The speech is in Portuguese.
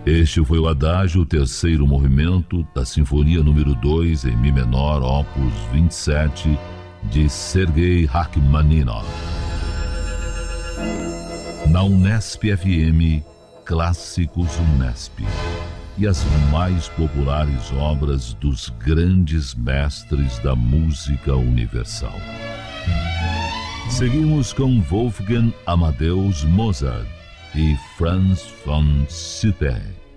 Este foi o adágio, o terceiro movimento da Sinfonia número 2 em Mi menor, opus 27, de Sergei Rachmaninoff. Na Unesp FM, Clássicos Unesp, e as mais populares obras dos grandes mestres da música universal. Seguimos com Wolfgang Amadeus Mozart e Franz von Schubert.